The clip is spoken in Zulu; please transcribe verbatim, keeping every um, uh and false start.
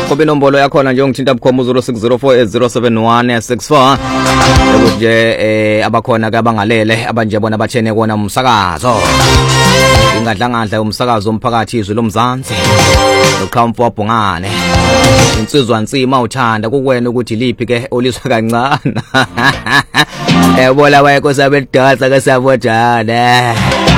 Ngoba inombolo yakho nje ungithinta bukhoma zero six zero four eight zero seven one six four ukuthi eh abakhona ke abangalele abanje bona bathene kona umsakazo ingadlangadla umsakazo umphakathi izwe lomzansi uqhamfu wabhungane insizwa nsima uthanda kukwena ukuthi liphi ke oliswa kancane eh bola wayeko sabedasa kasabojana